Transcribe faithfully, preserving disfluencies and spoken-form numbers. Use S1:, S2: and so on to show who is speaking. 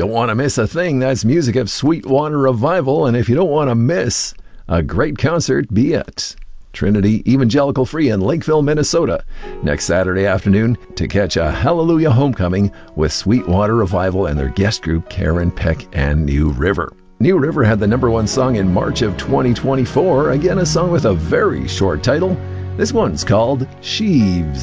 S1: Don't want to miss a thing. That's music of Sweetwater Revival. And if you don't want to miss a great concert, be at Trinity Evangelical Free in Lakeville, Minnesota, next Saturday afternoon to catch a Hallelujah Homecoming with Sweetwater Revival and their guest group, Karen Peck and New River. New River had the number one song in March of twenty twenty-four. Again, a song with a very short title. This one's called Sheaves.